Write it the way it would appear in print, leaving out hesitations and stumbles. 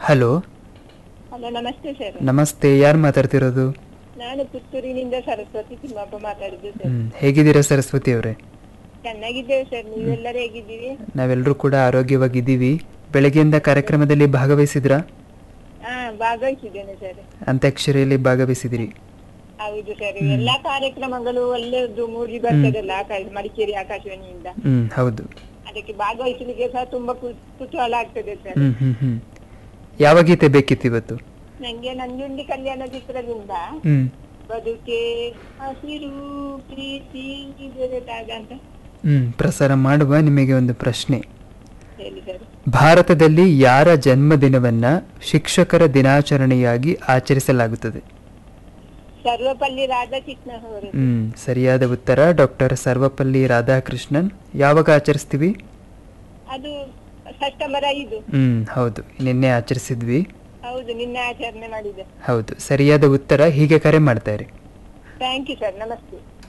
Hello. Hello, ನಮಸ್ತೆ sir. ನಮಸ್ತೆ, ಯಾರು ಮಾತಾಡ್ತಿರೋದು? ನಾನು ಪುತ್ತೂರಿನಿಂದ ಸರಸ್ವತಿ ತಿಮ್ಮಪ್ಪ ಮಾತಾಡಿದ್ದು ಸರ್. ಹೇಗಿದ್ದೀರಾ ಸರಸ್ವತಿ ಅವರೇ? ಚೆನ್ನಾಗಿದ್ದೇವೆ ಸರ್, ನೀವೆಲ್ಲರೂ ಹೇಗಿದ್ದೀವಿ? ನಾವೆಲ್ಲರೂ ಕೂಡ ಆರೋಗ್ಯವಾಗಿದ್ದೀವಿ. ಬೆಳಗ್ಗೆಯಿಂದ ಕಾರ್ಯಕ್ರಮದಲ್ಲಿ ಭಾಗವಹಿಸಿದ್ರಾ? ಹಾ, ಭಾಗವಹಿಸಿದ್ದೇನೆ ಸರ್. ಅಂತ್ಯಾಕ್ಷರಿಯಲ್ಲಿ ಭಾಗವಹಿಸಿದಿರಿ? ಹೌದು ಸರ್, ಎಲ್ಲಾ ಕಾರ್ಯಕ್ರಮಗಳು ಒಳ್ಳೆಯದು ಮೂಡಿ ಬರ್ತದಲ್ಲ ಮಡಿಕೇರಿ ಆಕಾಶವಾಣಿಯಿಂದ. ಹೌದು. ಅದಕ್ಕೆ ಭಾಗವಹಿಸಲಿಕ್ಕೆ ಸಹ ತುಂಬಾ ಕುತೂಹಲ ಆಗ್ತದೆ ಸರ್. ಯಾವ ಗೀತೆ ಬೇಕಿತ್ತು ಇವತ್ತು? ನಂಗೆ ನಂಜುಂಡಿ ಕಲ್ಯಾಣ ಚಿತ್ರದಿಂದ ಬದುಕೆ ಹಸಿರು ಪ್ರೀತಿ ಬೆರೆತಾಗ ಅಂತ ಪ್ರಸಾರ ಮಾಡುವ. ನಿಮಗೆ ಒಂದು ಪ್ರಶ್ನೆ. ಹೇಳಿ ಸರ್. ಭಾರತದಲ್ಲಿ ಯಾರ ಜನ್ಮದಿನವನ್ನ ಶಿಕ್ಷಕರ ದಿನಾಚರಣೆಯಾಗಿ ಆಚರಿಸಲಾಗುತ್ತದೆ? ಸರ್ವಪಲ್ಲಿ ರಾಧಾಕೃಷ್ಣನ್ ಅವರು. ಸರಿಯಾದ ಉತ್ತರ, ಡಾಕ್ಟರ್ ಸರ್ವಪಲ್ಲಿ ರಾಧಾಕೃಷ್ಣನ್. ಯಾವಾಗ ಆಚರಿಸ್ತೀವಿ? ಅದು ಸೆಪ್ಟೆಂಬರ್ 5. ಹೌದು, ನಿನ್ನೆ ಆಚರಿಸಿದ್ವಿ. ಹೌದು, ನಿನ್ನೆ ಆಚರಣೆ ಮಾಡಿದೆ. ಹೌದು, ಸರಿಯಾದ ಉತ್ತರ. ಹೀಗೆ ಕರೆ ಮಾಡ್ತಾರೆ. ಥ್ಯಾಂಕ್ ಯು ಸರ್, ನಮಸ್ತೆ.